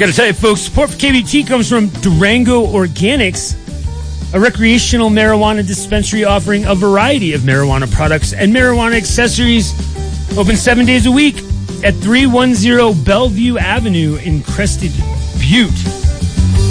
Got to tell you, folks, support for KBT comes from Durango Organics, a recreational marijuana dispensary offering a variety of marijuana products and marijuana accessories. Open 7 days a week at 310 Bellevue Avenue in Crested Butte.